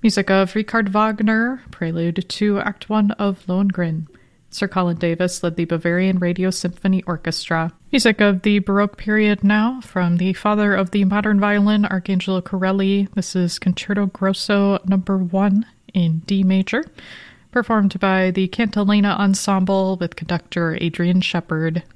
Music of Richard Wagner, prelude to Act 1 of Lohengrin. Sir Colin Davis led the Bavarian Radio Symphony Orchestra. Music of the Baroque period now, from the father of the modern violin, Arcangelo Corelli. This is Concerto Grosso No. 1 in D major, performed by the Cantilena Ensemble with conductor Adrian Shepard.